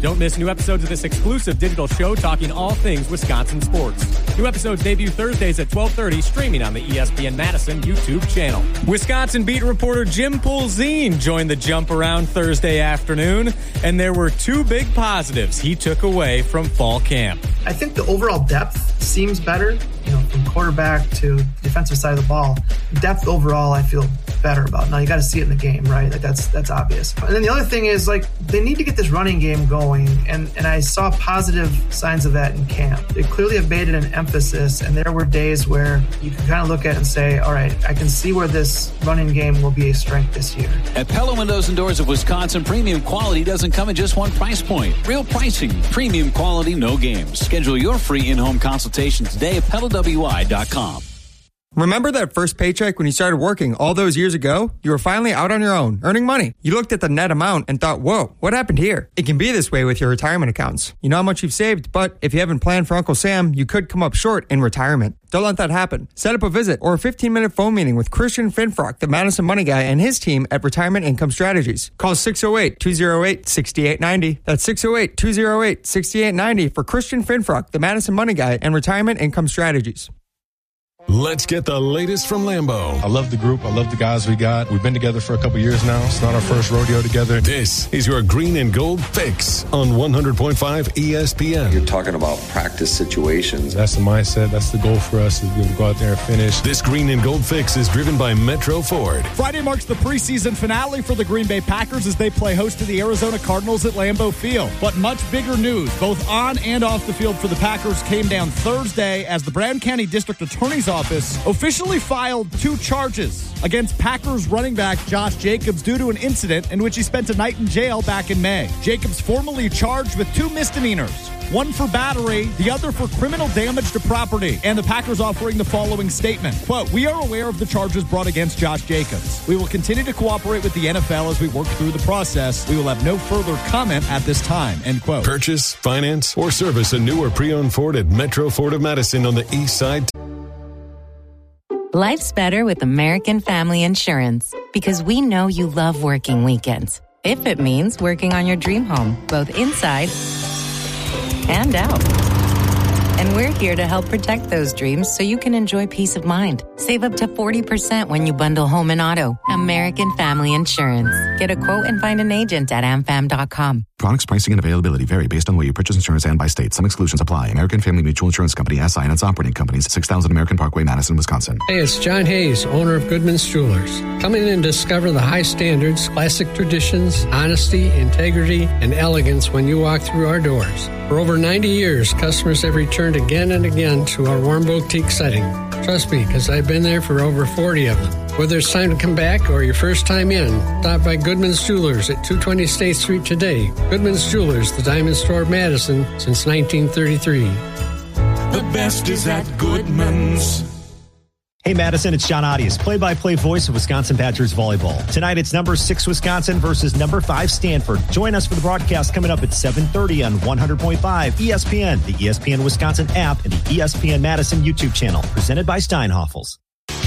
Don't miss new episodes of this exclusive digital show talking all things Wisconsin sports. New episodes debut Thursdays at 12:30, streaming on the ESPN Madison YouTube channel. Wisconsin beat reporter Jim Pulzine joined the Jump Around Thursday afternoon, and there were two big positives he took away from fall camp. I think the overall depth seems better, from quarterback to defensive side of the ball. Depth overall, I feel better about. Now, you got to see it in the game, right? That's obvious. And then the other thing is, they need to get this running game going, and I saw positive signs of that in camp. They clearly have made it an emphasis, and there were days where you can kind of look at it and say, all right, I can see where this running game will be a strength this year. At Pella Windows and Doors of Wisconsin, premium quality doesn't come at just one price point. Real pricing, premium quality, no games. Schedule your free in-home consultation today at PellaWI.com. Remember that first paycheck when you started working all those years ago? You were finally out on your own, earning money. You looked at the net amount and thought, whoa, what happened here? It can be this way with your retirement accounts. You know how much you've saved, but if you haven't planned for Uncle Sam, you could come up short in retirement. Don't let that happen. Set up a visit or a 15-minute phone meeting with Christian Finfrock, the Madison Money Guy, and his team at Retirement Income Strategies. Call 608-208-6890. That's 608-208-6890 for Christian Finfrock, the Madison Money Guy, and Retirement Income Strategies. Let's get the latest from Lambeau. I love the group. I love the guys we got. We've been together for a couple years now. It's not our first rodeo together. This is your Green and Gold Fix on 100.5 ESPN. You're talking about practice situations. That's the mindset. That's the goal for us, is to go out there and finish. This Green and Gold Fix is driven by Metro Ford. Friday marks the preseason finale for the Green Bay Packers as they play host to the Arizona Cardinals at Lambeau Field. But much bigger news, both on and off the field for the Packers, came down Thursday as the Brown County District Attorney's Office officially filed 2 charges against Packers running back Josh Jacobs due to an incident in which he spent a night in jail back in May. Jacobs formally charged with 2 misdemeanors, one for battery, the other for criminal damage to property. And the Packers offering the following statement, quote, "We are aware of the charges brought against Josh Jacobs. We will continue to cooperate with the NFL as we work through the process. We will have no further comment at this time," end quote. Purchase, finance, or service a new or pre-owned Ford at Metro Ford of Madison on the east side. Life's better with American Family Insurance because we know you love working weekends. If it means working on your dream home, both inside and out. And we're here to help protect those dreams so you can enjoy peace of mind. Save up to 40% when you bundle home and auto. American Family Insurance. Get a quote and find an agent at amfam.com. Products, pricing, and availability vary based on where you purchase insurance and by state. Some exclusions apply. American Family Mutual Insurance Company, SI, and its operating companies, 6000 American Parkway, Madison, Wisconsin. Hey, it's John Hayes, owner of Goodman's Jewelers. Come in and discover the high standards, classic traditions, honesty, integrity, and elegance when you walk through our doors. For over 90 years, customers have returned again and again to our warm boutique setting. Trust me, because I've been there for over 40 of them. Whether it's time to come back or your first time in, stop by Goodman's Jewelers at 220 State Street today. Goodman's Jewelers, the diamond store of Madison since 1933. The best is at Goodman's. Hey, Madison, it's John Audius, play-by-play voice of Wisconsin Badgers volleyball. Tonight, it's number 6 Wisconsin versus number 5 Stanford. Join us for the broadcast coming up at 7:30 on 100.5 ESPN, the ESPN Wisconsin app, and the ESPN Madison YouTube channel, presented by Steinhoffels.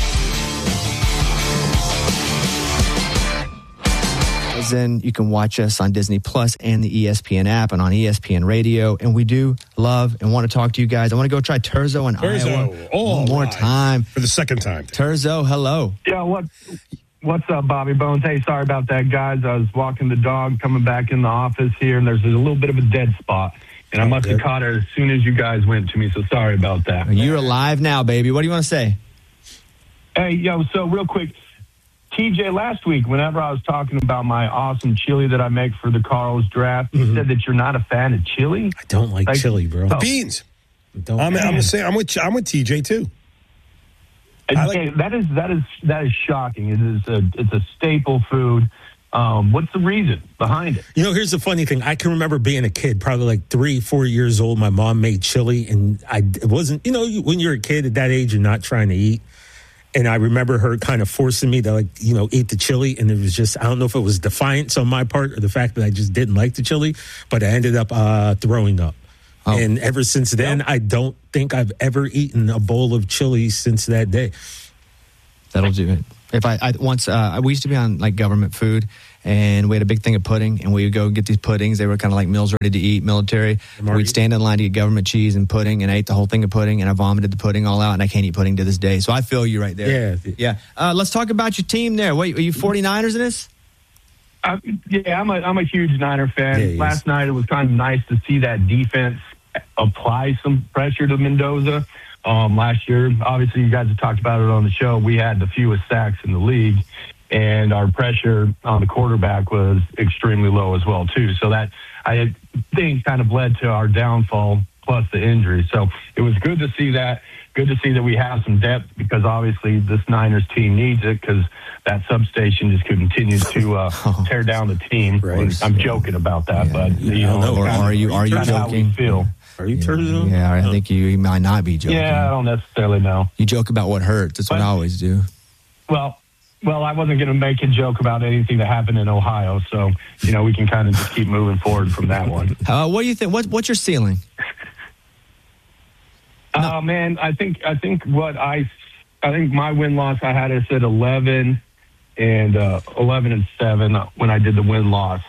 Then you can watch us on Disney Plus and the ESPN app and on ESPN Radio. And we do love and want to talk to you guys. I want to go try Terzo in Iowa one more time. For the second time. Terzo, hello. Yeah, what's up, Bobby Bones? Hey, sorry about that, guys. I was walking the dog coming back in the office here, and there's a little bit of a dead spot. And I must have caught it as soon as you guys went to me, so sorry about that. You're alive now, baby. What do you want to say? Hey, so real quick, TJ, last week, whenever I was talking about my awesome chili that I make for the Carls draft, you said that you're not a fan of chili. I don't like chili, bro. Beans. I'm with TJ too. Hey, that is shocking. It's a staple food. What's the reason behind it? Here's the funny thing. I can remember being a kid, probably like 3-4 years old. My mom made chili, and it wasn't. When you're a kid at that age, you're not trying to eat. And I remember her kind of forcing me to, eat the chili. And it was just, I don't know if it was defiance on my part or the fact that I just didn't like the chili, but I ended up throwing up. Oh. And ever since then, I don't think I've ever eaten a bowl of chili since that day. That'll do it. If we used to be on government food, and we had a big thing of pudding, and we would go get these puddings. They were kind of like meals ready to eat, military. We'd stand in line to get government cheese and pudding, and I ate the whole thing of pudding, and I vomited the pudding all out, and I can't eat pudding to this day. So I feel you right there. Yeah. Let's talk about your team there. Wait, are you 49ers in this? I'm a huge Niner fan. Last night it was kind of nice to see that defense apply some pressure to Mendoza. Last year, obviously, you guys have talked about it on the show. We had the fewest sacks in the league, and our pressure on the quarterback was extremely low as well, too. So that, I think, kind of led to our downfall plus the injury. So it was good to see that. Good to see that we have some depth, because obviously this Niners team needs it, because that substation just continues to tear down the team. Right. I'm joking about that, but are you joking? Are you turning? Yeah, I think you might not be joking. Yeah, I don't necessarily know. You joke about what hurts. That's what I always do. Well, I wasn't going to make a joke about anything that happened in Ohio, so we can kind of just keep moving forward from that one. What do you think? What's your ceiling? Man, I think my win-loss, I had us at 11 and 11-7 when I did the win-loss.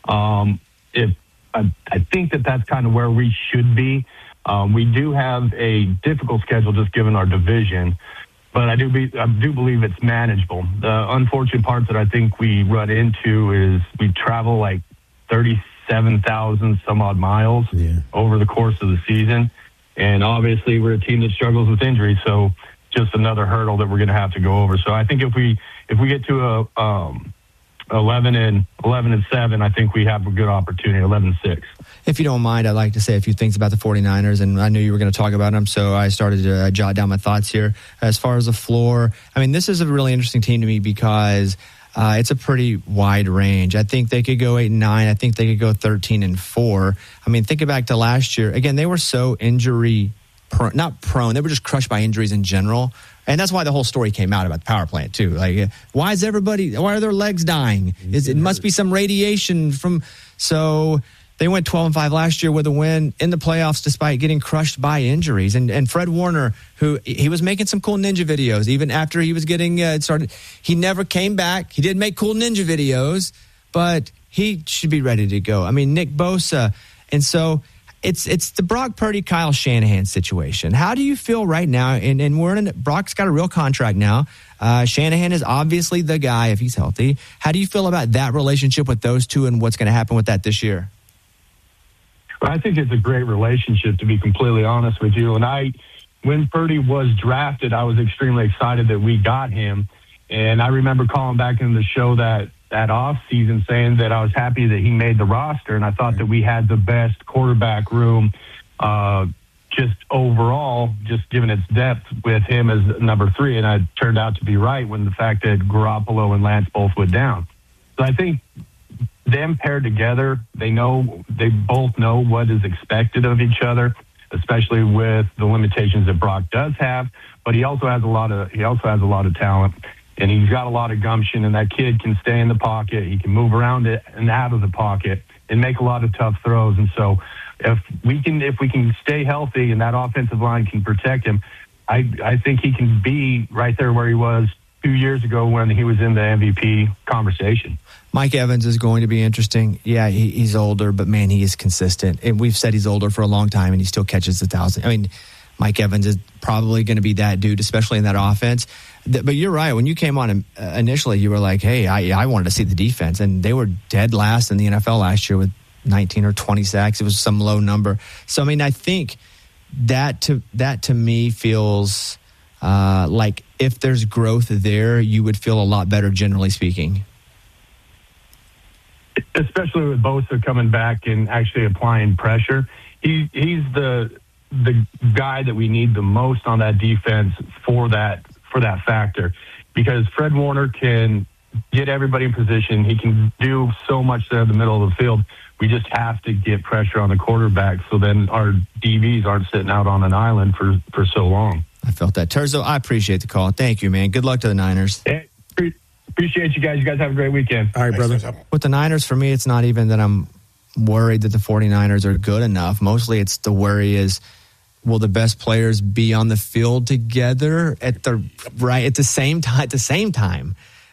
I think that's kind of where we should be. We do have a difficult schedule just given our division, but I do believe it's manageable. The unfortunate part that I think we run into is we travel like 37,000 some odd miles over the course of the season. And obviously we're a team that struggles with injuries, so just another hurdle that we're going to have to go over. So I think if we get to 11-7, I think we have a good opportunity. 11-6. If you don't mind, I'd like to say a few things about the 49ers, and I knew you were going to talk about them, so I started to jot down my thoughts here. As far as the floor, I mean, this is a really interesting team to me because it's a pretty wide range. I think they could go 8-9. I think they could go 13-4. I mean, think back to last year. Again, they were so not prone. They were just crushed by injuries in general. And that's why the whole story came out about the power plant, too. Like, why are their legs dying? It must be some radiation so they went 12-5 last year with a win in the playoffs despite getting crushed by injuries. And Fred Warner, who he was making some cool ninja videos even after he was getting started. He never came back. He did make cool ninja videos, but he should be ready to go. I mean, Nick Bosa. And so it's the Brock Purdy, Kyle Shanahan situation. How do you feel right now? And Brock's got a real contract now. Shanahan is obviously the guy if he's healthy. How do you feel about that relationship with those two and what's going to happen with that this year? I think it's a great relationship, to be completely honest with you. And when Purdy was drafted, I was extremely excited that we got him. And I remember calling back in the show that off season saying that I was happy that he made the roster. And I thought that we had the best quarterback room, just overall, just given its depth with him as number 3. And I turned out to be right when the fact that Garoppolo and Lance both went down. So I think them paired together, they both know what is expected of each other, especially with the limitations that Brock does have. But he also has a lot of talent, and he's got a lot of gumption. And that kid can stay in the pocket. He can move around it and out of the pocket and make a lot of tough throws. And so, if we can stay healthy and that offensive line can protect him, I think he can be right there where he was 2 years ago when he was in the MVP conversation. Mike Evans is going to be interesting. Yeah, he's older, but man, he is consistent. And we've said he's older for a long time, and he still catches 1,000. I mean, Mike Evans is probably going to be that dude, especially in that offense. But you're right. When you came on initially, you were like, hey, I wanted to see the defense. And they were dead last in the NFL last year with 19 or 20 sacks. It was some low number. So, I mean, I think that to me feels like if there's growth there, you would feel a lot better, generally speaking. Especially with Bosa coming back and actually applying pressure. He's the guy that we need the most on that defense for that factor, because Fred Warner can get everybody in position. He can do so much there in the middle of the field. We just have to get pressure on the quarterback so then our DBs aren't sitting out on an island for so long. I felt that. Terzo, I appreciate the call. Thank you, man. Good luck to the Niners. Hey, appreciate you guys. You guys have a great weekend. All right, brother. With the Niners, for me, it's not even that I'm worried that the 49ers are good enough. Mostly it's the worry is, will the best players be on the field together at the same time?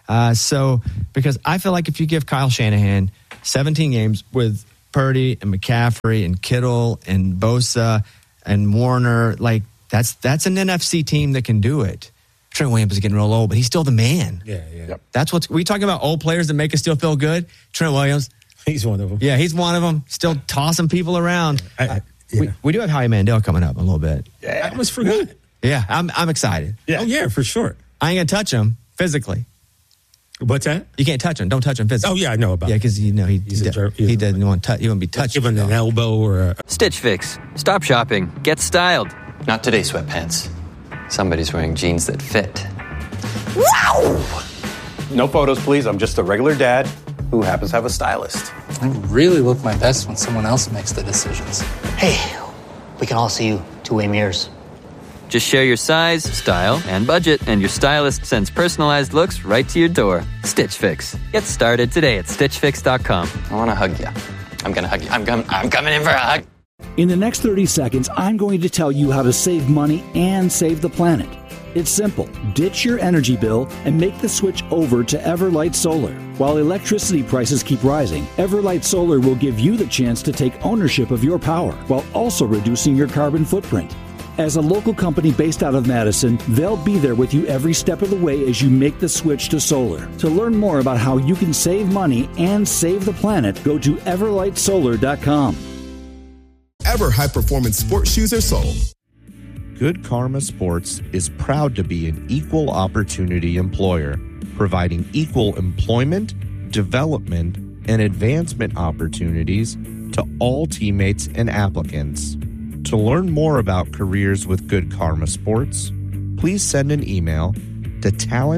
So because I feel like if you give Kyle Shanahan 17 games with Purdy and McCaffrey and Kittle and Bosa and Warner, like that's an NFC team that can do it. Trent Williams is getting real old, but he's still the man. Yeah. Yep. That's what's we talking about old players that make us still feel good. Trent Williams, he's one of them. Yeah, he's one of them. Still tossing people around. We do have Howie Mandel coming up in a little bit. Yeah, I almost forgot. Yeah, I'm excited. Yeah. Oh yeah, for sure. I ain't gonna touch him physically. What's that? You can't touch him. Don't touch him physically. Oh yeah, I know about. Yeah, because he doesn't want to. He won't be touched. Give him an elbow or a Stitch Fix. Stop shopping. Get styled. Not today, sweatpants. Somebody's wearing jeans that fit. Wow! No photos, please. I'm just a regular dad who happens to have a stylist. I really look my best when someone else makes the decisions. Hey, we can all see you two-way mirrors. Just share your size, style, and budget, and your stylist sends personalized looks right to your door. Stitch Fix. Get started today at StitchFix.com. I want to hug you. I'm going to hug you. I'm coming in for a hug. In the next 30 seconds, I'm going to tell you how to save money and save the planet. It's simple. Ditch your energy bill and make the switch over to Everlight Solar. While electricity prices keep rising, Everlight Solar will give you the chance to take ownership of your power while also reducing your carbon footprint. As a local company based out of Madison, they'll be there with you every step of the way as you make the switch to solar. To learn more about how you can save money and save the planet, go to everlightsolar.com. Ever high-performance sports shoes are sold. Good Karma Sports is proud to be an equal opportunity employer, providing equal employment, development, and advancement opportunities to all teammates and applicants. To learn more about careers with Good Karma Sports, please send an email to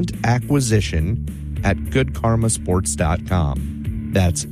talentacquisition@goodkarmasports.com. That's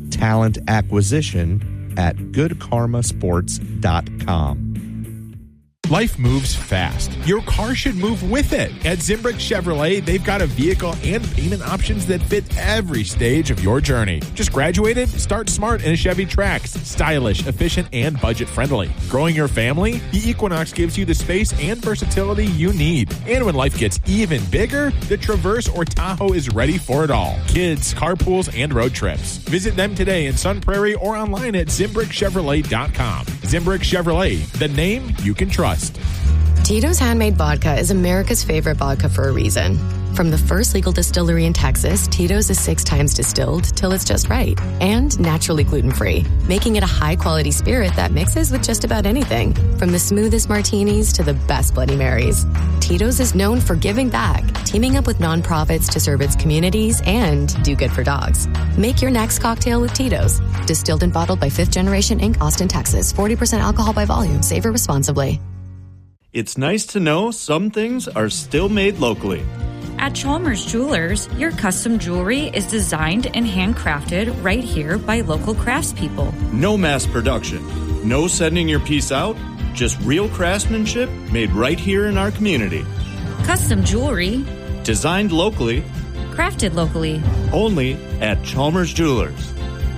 talentacquisition@goodkarmasports.com. Life moves fast. Your car should move with it. At Zimbrick Chevrolet, they've got a vehicle and payment options that fit every stage of your journey. Just graduated? Start smart in a Chevy Trax. Stylish, efficient, and budget-friendly. Growing your family? The Equinox gives you the space and versatility you need. And when life gets even bigger, the Traverse or Tahoe is ready for it all. Kids, carpools, and road trips. Visit them today in Sun Prairie or online at ZimbrickChevrolet.com. Zimbrick Chevrolet, the name you can trust. Tito's Handmade Vodka is America's favorite vodka for a reason. From the first legal distillery in Texas, Tito's is 6 times distilled till it's just right. And naturally gluten-free, making it a high-quality spirit that mixes with just about anything. From the smoothest martinis to the best Bloody Marys. Tito's is known for giving back, teaming up with nonprofits to serve its communities and do good for dogs. Make your next cocktail with Tito's. Distilled and bottled by 5th Generation Inc., Austin, Texas. 40% alcohol by volume. Savor responsibly. It's nice to know some things are still made locally. At Chalmers Jewelers, your custom jewelry is designed and handcrafted right here by local craftspeople. No mass production, no sending your piece out, just real craftsmanship made right here in our community. Custom jewelry, designed locally, crafted locally. Only at Chalmers Jewelers.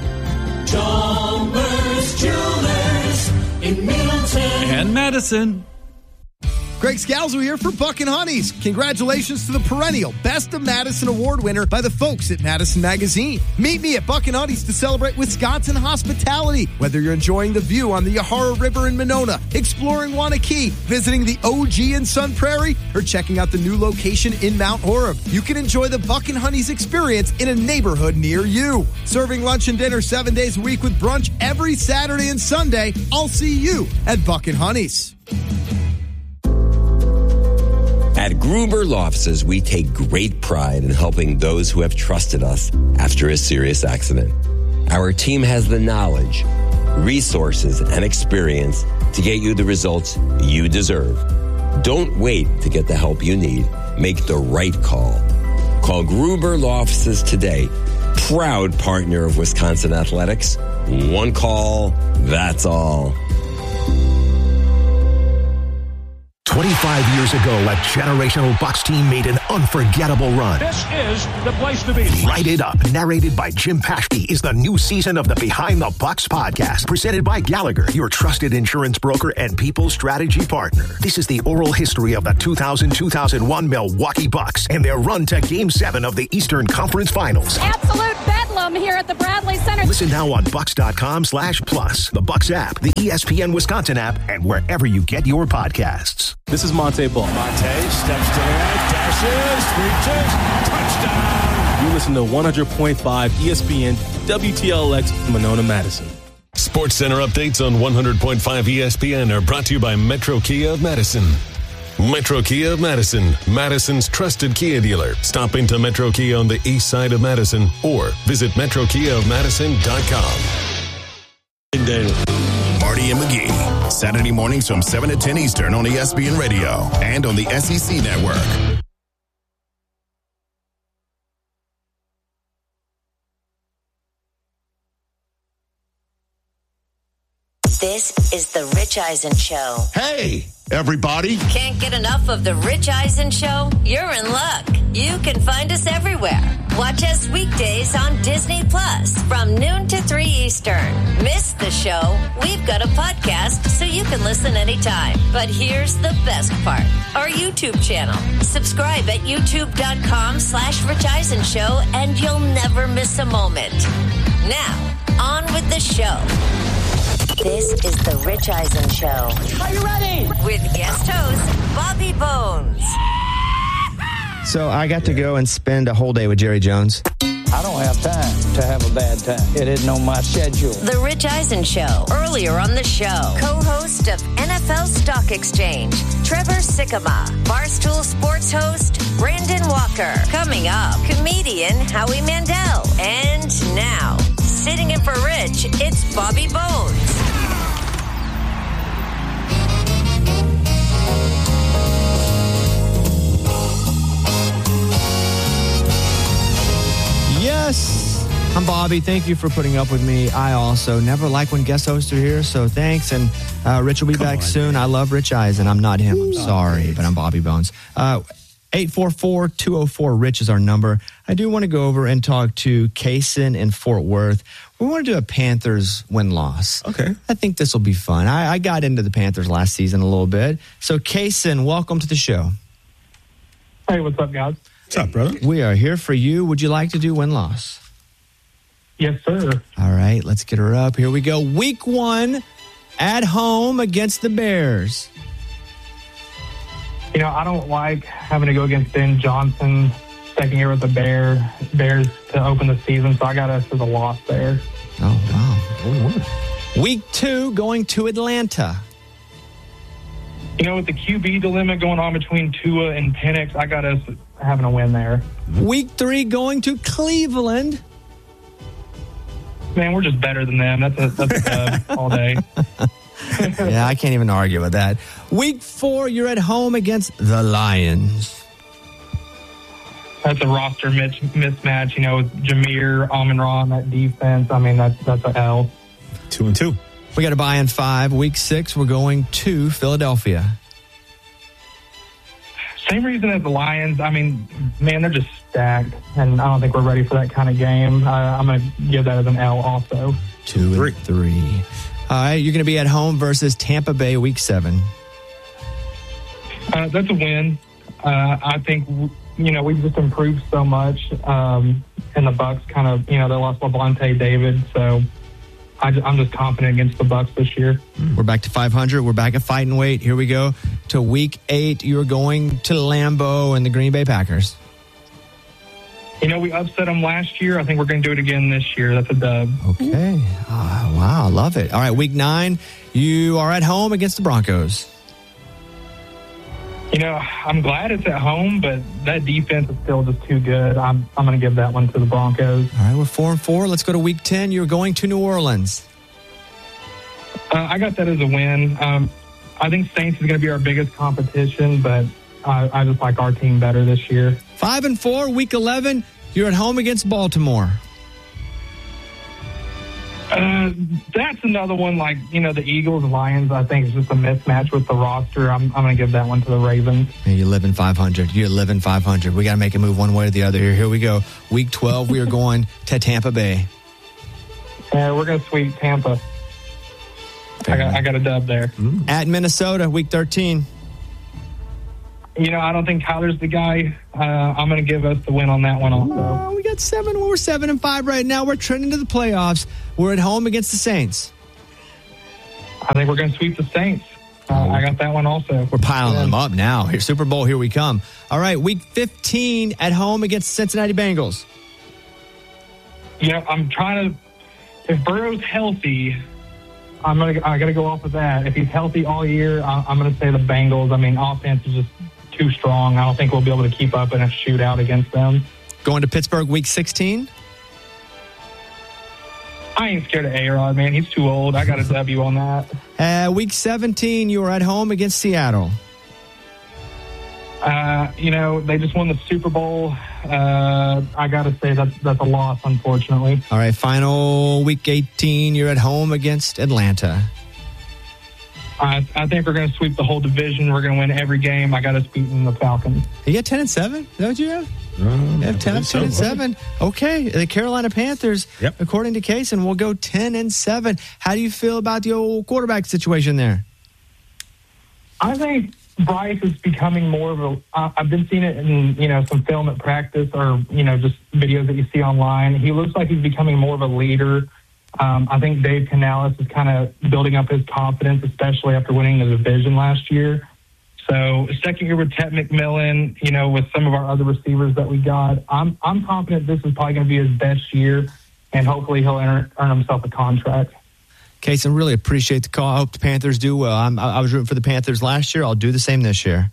Chalmers Jewelers in Middleton and Madison. Greg Scalzo here for Buckin' Honeys. Congratulations to the perennial Best of Madison Award winner by the folks at Madison Magazine. Meet me at Buckin' Honeys to celebrate Wisconsin hospitality. Whether you're enjoying the view on the Yahara River in Monona, exploring Wanakee, visiting the OG in Sun Prairie, or checking out the new location in Mount Horeb, you can enjoy the Buckin' Honeys experience in a neighborhood near you. Serving lunch and dinner 7 days a week with brunch every Saturday and Sunday. I'll see you at Buckin' Honeys. At Gruber Law Offices, we take great pride in helping those who have trusted us after a serious accident. Our team has the knowledge, resources, and experience to get you the results you deserve. Don't wait to get the help you need. Make the right call. Call Gruber Law Offices today. Proud partner of Wisconsin Athletics. One call, that's all. 25 years ago, a generational Bucks team made an unforgettable run. This is the place to be. Light It Up, narrated by Jim Paschke, is the new season of the Behind the Bucks podcast, presented by Gallagher, your trusted insurance broker and people strategy partner. This is the oral history of the 2000-2001 Milwaukee Bucks and their run to Game 7 of the Eastern Conference Finals. Absolute bedlam here at the Bradley Center. Listen now on Bucks.com/plus, the Bucks app, the ESPN Wisconsin app, and wherever you get your podcasts. This is Monte Ball. Monte steps to the right, dashes, reaches, touchdown. You listen to 100.5 ESPN WTLX Monona Madison. Sports Center updates on 100.5 ESPN are brought to you by Metro Kia of Madison. Metro Kia of Madison, Madison's trusted Kia dealer. Stop into Metro Kia on the east side of Madison or visit metrokiaofmadison.com. Marty and McGee, Saturday mornings from 7 to 10 Eastern on ESPN Radio and on the SEC Network. This is the Rich Eisen Show. Hey, everybody. Can't get enough of the Rich Eisen Show? You're in luck. You can find us everywhere. Watch us weekdays on Disney Plus from noon to 3 Eastern. Miss the show? We've got a podcast so you can listen anytime. But here's the best part. Our YouTube channel. Subscribe at youtube.com/Rich Eisen Show and you'll never miss a moment. Now, on with the show. This is the Rich Eisen Show. Are you ready? With guest host, Bobby Bones. So I got to go and spend a whole day with Jerry Jones. I don't have time to have a bad time. It isn't on my schedule. The Rich Eisen Show. Earlier on the show, co-host of NFL Stock Exchange, Trevor Sikkema. Barstool Sports host, Brandon Walker. Coming up, comedian Howie Mandel. And now, sitting in for Rich, it's Bobby Bones. Yes, I'm Bobby. Thank you for putting up with me. I also never like when guest hosts are here, so thanks. And Rich will be back soon. I love Rich Eisen. I'm not him. I'm sorry, but I'm Bobby Bones. 844-204-RICH is our number. I do want to go over and talk to Kaysen in Fort Worth. We want to do a Panthers win-loss. Okay. I think this will be fun. I got into the Panthers last season a little bit. So, Kaysen, welcome to the show. Hey, what's up, guys? What's up, brother? We are here for you. Would you like to do win-loss? Yes, sir. All right, let's get her up. Here we go. Week 1 at home against the Bears. You know, I don't like having to go against Ben Johnson, second year with the Bears to open the season, so I got us as a loss there. Oh, wow. Week 2 going to Atlanta. You know, with the QB dilemma going on between Tua and Penix, I got us having a win there. Week 3 going to Cleveland. Man, we're just better than them. That's a all day. Yeah, I can't even argue with that. Week 4, you're at home against the Lions. That's a roster mismatch, you know, with Jameer, Amon-Ra, that defense. I mean, that's a L. 2-2. We got a bye in 5. Week 6, we're going to Philadelphia. Same reason as the Lions. I mean, man, they're just stacked, and I don't think we're ready for that kind of game. I'm going to give that as an L also. 2-3. All right, you're going to be at home versus Tampa Bay Week 7. That's a win. I think, you know, we've just improved so much, and the Bucs kind of, you know, they lost Levante David, so I'm just confident against the Bucs this year. We're back to 500. We're back at fighting weight. Here we go to Week 8. You're going to Lambeau and the Green Bay Packers. You know, we upset them last year. I think we're going to do it again this year. That's a dub. Okay. Wow, love it. All right, Week 9, you are at home against the Broncos. You know, I'm glad it's at home, but that defense is still just too good. I'm going to give that one to the Broncos. All right, we're 4-4. Let's go to Week 10. You're going to New Orleans. I got that as a win. I think Saints is going to be our biggest competition, but I just like our team better this year. 5-4, Week 11. You're at home against Baltimore. That's another one, like, the Eagles, Lions, I think is just a mismatch with the roster. I'm going to give that one to the Ravens. And you live in 500. You're living 500. We got to make a move one way or the other here. Here we go. Week 12, we are going to Tampa Bay. We're going to sweep Tampa. I got a dub there. At Minnesota, week 13. I don't think Kyler's the guy. I'm going to give us the win on that one also. We got 7. We're 7-5 right now. We're trending to the playoffs. We're at home against the Saints. I think we're going to sweep the Saints. I got that one also. We're piling them up now. Here, Super Bowl, here we come. All right, week 15 at home against the Cincinnati Bengals. I'm trying to. If Burrow's healthy, I got to go off of that. If he's healthy all year, I'm going to say the Bengals. I mean, offense is just too strong. I don't think we'll be able to keep up in a shootout against them. Going to Pittsburgh week 16? I ain't scared of A-Rod, man. He's too old. I got a W on that. Week 17, you were at home against Seattle. They just won the Super Bowl. I got to say that's a loss, unfortunately. All right, final week 18, you're at home against Atlanta. I think we're going to sweep the whole division. We're going to win every game. I got us beating the Falcons. You got 10-7? Is that what you have? You have 10-7. Okay, the Carolina Panthers, according to Kaysen, will go 10-7. How do you feel about the old quarterback situation there? I think Bryce is becoming more of a. I've been seeing it in some film at practice or just videos that you see online. He looks like he's becoming more of a leader. I think Dave Canales is kind of building up his confidence, especially after winning the division last year. So second year with Ted McMillan, with some of our other receivers that we got, I'm confident this is probably going to be his best year, and hopefully he'll earn himself a contract. Kaysen, really appreciate the call. I hope the Panthers do well. I was rooting for the Panthers last year. I'll do the same this year.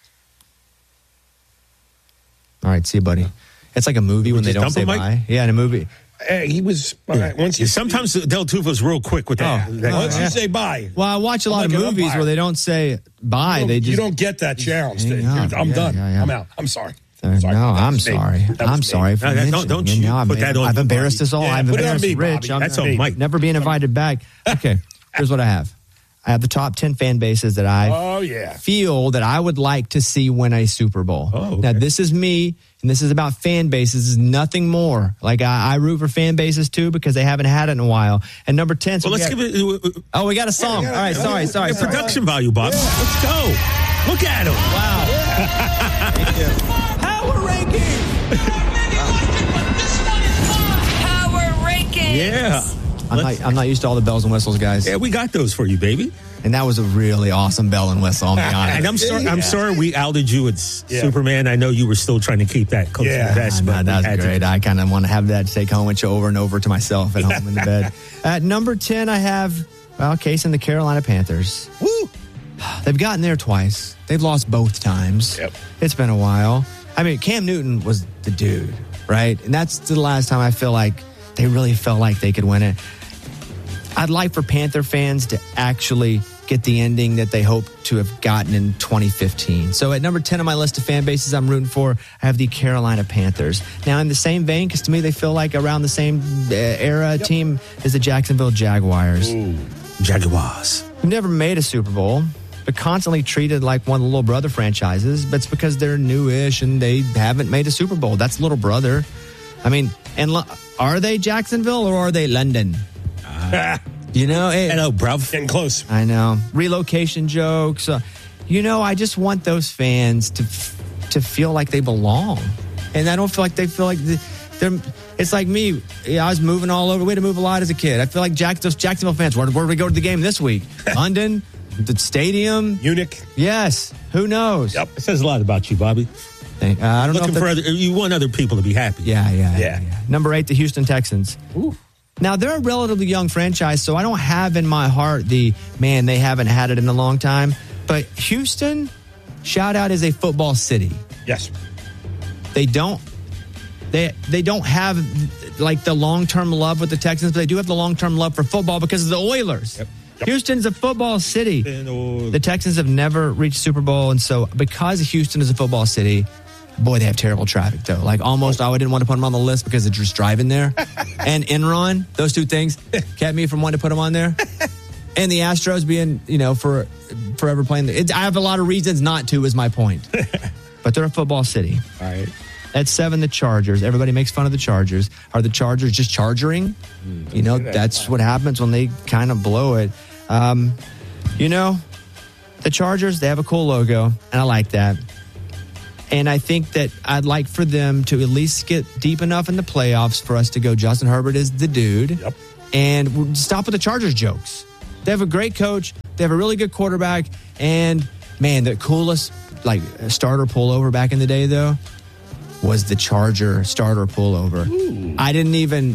All right, see you, buddy. It's like a movie when they don't say bye. Yeah, in a movie. He was sometimes Del Tufo's real quick with that. Once you say bye. Well, I watch a lot of movies where they don't say bye. You don't get that challenge. I'm done. I'm out. I'm sorry. I'm sorry. I'm sorry for mentioning. Don't you put that on. I've embarrassed us all. I've embarrassed Rich. That's on Mike. Never being invited back. Okay, here's what I have. I have the top 10 fan bases that I feel that I would like to see win a Super Bowl. Oh, okay. Now, this is me, and this is about fan bases. This is nothing more. Like, I root for fan bases, too, because they haven't had it in a while. And number 10. So let's give it. Oh, we got a song. All right, sorry. Production value, Bob. Let's go. Look at him. Wow. Thank you. Power rankings. Power rankings. Yeah. I'm not used to all the bells and whistles, guys. Yeah, we got those for you, baby. And that was a really awesome bell and whistle, I'll be honest. And I'm sorry we outed you at Superman. I know you were still trying to keep that close to the vest. That was great. I kind of want to have that take home with you over and over to myself at home in the bed. At number 10, I have, Kaysen, the Carolina Panthers. Woo! They've gotten there twice. They've lost both times. Yep. It's been a while. I mean, Cam Newton was the dude, right? And that's the last time I feel like they really felt like they could win it. I'd like for Panther fans to actually get the ending that they hope to have gotten in 2015. So at number 10 on my list of fan bases I'm rooting for, I have the Carolina Panthers. Now, in the same vein, because to me they feel like around the same era team as the Jacksonville Jaguars. Ooh, Jaguars. Who never made a Super Bowl, but constantly treated like one of the little brother franchises. But it's because they're newish and they haven't made a Super Bowl. That's little brother. I mean, and are they Jacksonville or are they London? Hello, bruv. Getting close. I know. Relocation jokes. I just want those fans to feel like they belong. And I don't feel like they feel like they're. It's like me. I was moving all over. We had to move a lot as a kid. I feel like those Jacksonville fans, where did we go to the game this week? London? The stadium? Munich? Yes. Who knows? Yep. It says a lot about you, Bobby. I don't know. You want other people to be happy. Yeah. Number 8, the Houston Texans. Ooh. Now, they're a relatively young franchise, so I don't have in my heart they haven't had it in a long time. But Houston, shout out, is a football city. Yes. They don't have like the long-term love with the Texans, but they do have the long-term love for football because of the Oilers. Yep. Houston's a football city. The Texans have never reached Super Bowl, and so because Houston is a football city, Boy, they have terrible traffic, though. Like, almost I didn't want to put them on the list because of just driving there. And Enron, those two things kept me from wanting to put them on there. And the Astros being, forever playing. I have a lot of reasons not to, is my point. But they're a football city. All right. At 7, the Chargers. Everybody makes fun of the Chargers. Are the Chargers just chargering? That's what happens when they kind of blow it. The Chargers, they have a cool logo, and I like that. And I think that I'd like for them to at least get deep enough in the playoffs for us to go, Justin Herbert is the dude. Yep. And stop with the Chargers jokes. They have a great coach. They have a really good quarterback. And, man, the coolest starter pullover back in the day, though, was the Charger starter pullover. Ooh. I didn't even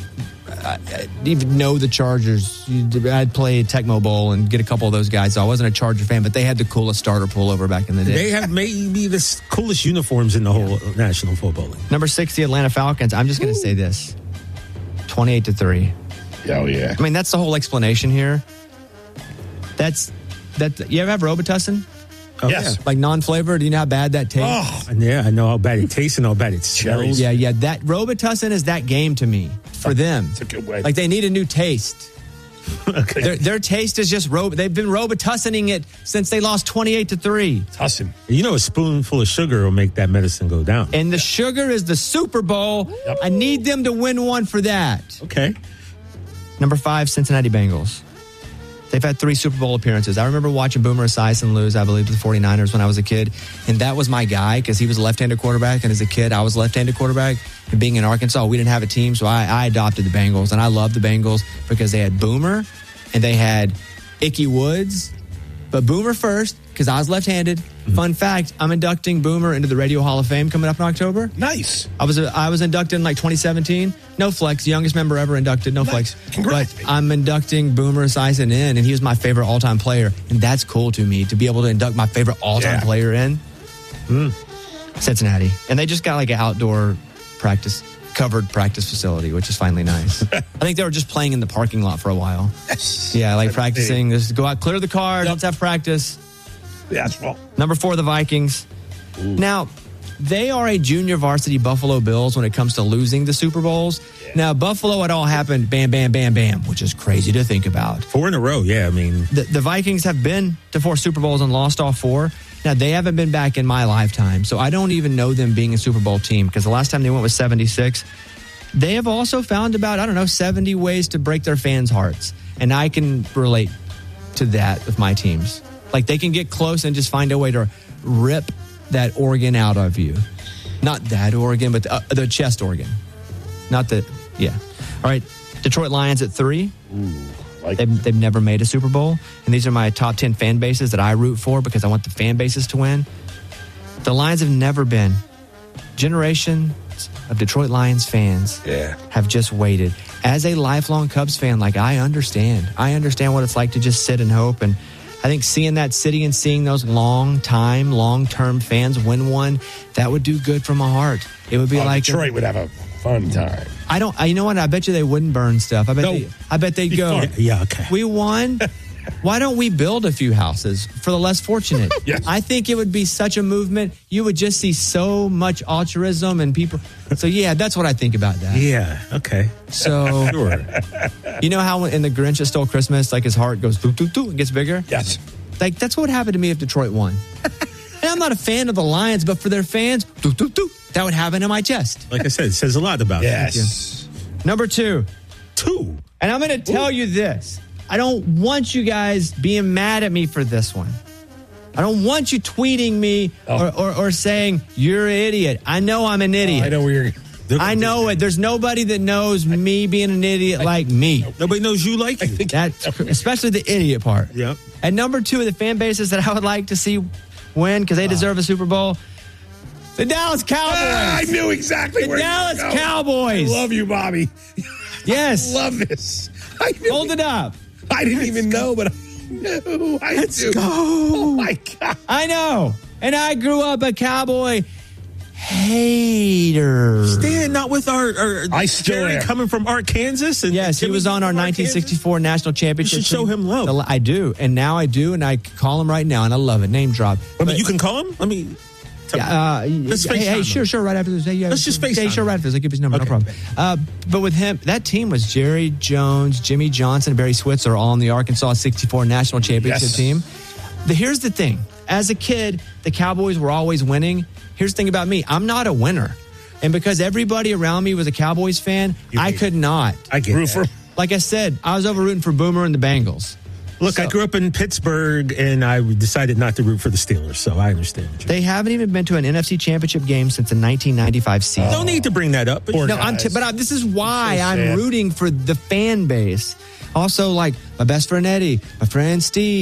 know the Chargers. I'd play Tecmo Bowl and get a couple of those guys. So I wasn't a Charger fan, but they had the coolest starter pullover back in the day. They have maybe the coolest uniforms in the whole National Football League. Number 6, the Atlanta Falcons. I'm just going to say this. 28-3. Oh, yeah. I mean, that's the whole explanation here. You ever have Robitussin? Oh, yes. Yeah. Like non-flavored. Do you know how bad that tastes? Oh, yeah, I know how bad it tastes and how bad it smells. Yeah. That Robitussin is that game to me for them. It's a good way. Like, they need a new taste. Okay. Their taste is just they've been Robitussin-ing it since they lost 28-3. Tussin. A spoonful of sugar will make that medicine go down. And the sugar is the Super Bowl. Yep. I need them to win one for that. Okay. Number 5, Cincinnati Bengals. They've had 3 Super Bowl appearances. I remember watching Boomer Esiason lose, I believe, to the 49ers when I was a kid. And that was my guy because he was a left-handed quarterback. And as a kid, I was a left-handed quarterback. And being in Arkansas, we didn't have a team. So I adopted the Bengals. And I love the Bengals because they had Boomer and they had Ickey Woods. But Boomer first because I was left-handed. Mm-hmm. Fun fact, I'm inducting Boomer into the Radio Hall of Fame coming up in October. Nice. I was inducted in 2017. No flex. Youngest member ever inducted. No flex. Congrats. But I'm inducting Boomer Esiason in, and he was my favorite all-time player. And that's cool to me, to be able to induct my favorite all-time player in. Cincinnati. And they just got an outdoor covered practice facility, which is finally nice. I think they were just playing in the parking lot for a while. Yeah, practicing. Just go out, clear the car, let's have practice. The asphalt. Number 4, the Vikings. Ooh. Now, they are a junior varsity Buffalo Bills when it comes to losing the Super Bowls. Yeah. Now, Buffalo, it all happened bam, bam, bam, bam, which is crazy to think about. 4 in a row, yeah. I mean, the Vikings have been to 4 Super Bowls and lost all 4. Now, they haven't been back in my lifetime, so I don't even know them being a Super Bowl team because the last time they went was 76. They have also found about, 70 ways to break their fans' hearts, and I can relate to that with my teams. They can get close and just find a way to rip that organ out of you. Not that organ, but the chest organ. Not the, yeah. All right, Detroit Lions at 3. Ooh, they've never made a Super Bowl. And these are my top 10 fan bases that I root for because I want the fan bases to win. The Lions have never been. Generations of Detroit Lions fans have just waited. As a lifelong Cubs fan, I understand. I understand what it's like to just sit and hope. And I think seeing that city and seeing those long-term fans win one, that would do good for my heart. It would be Detroit would have a fun time. You know what? I bet you they wouldn't burn stuff. I bet they'd go, yeah, okay. We won. Why don't we build a few houses for the less fortunate? Yes. I think it would be such a movement. You would just see so much altruism and people. So, yeah, that's what I think about that. Yeah, okay. So, sure. You know how in The Grinch That Stole Christmas, his heart goes doo, doo, doo, and gets bigger? Yes. That's what would happen to me if Detroit won. And I'm not a fan of the Lions, but for their fans, doo, doo, doo, that would happen in my chest. Like I said, it says a lot about it. Yes. Number 2. 2. And I'm going to tell you this. I don't want you guys being mad at me for this one. I don't want you tweeting me or saying, you're an idiot. I know I'm an idiot. I know where you're... I know it. There's nobody that knows me being an idiot like me. Nobody knows you like you. Especially the idiot part. Yep. And number 2 of the fan bases that I would like to see win because they deserve a Super Bowl, the Dallas Cowboys. I knew exactly where Dallas Cowboys. I love you, Bobby. Yes. I love this. Hold it up. I didn't even know, but I knew. Let's go. Oh, my God. I know. And I grew up a Cowboy hater. Stan, not with our I still Jerry am. coming from Arkansas. And yes, he was on our 1964 national championship. You should show him love. I do. And now I do. And I call him right now. And I love it. Name drop. But you can call him? Let's hey, sure, right after this. Let's just FaceTime. Sure, right after this. I'll give his number, no problem. But with him, that team was Jerry Jones, Jimmy Johnson, Barry Switzer, all on the Arkansas 64 national championship team. Here's the thing. As a kid, the Cowboys were always winning. Here's the thing about me. I'm not a winner. And because everybody around me was a Cowboys fan, I could not. I get that. Like I said, I was over rooting for Boomer and the Bengals. Look, I grew up in Pittsburgh, and I decided not to root for the Steelers, so I understand. They haven't even been to an NFC Championship game since the 1995 season. No need to bring that up. But this is why I'm rooting for the fan base. Also, like my best friend Eddie, my friend Steve.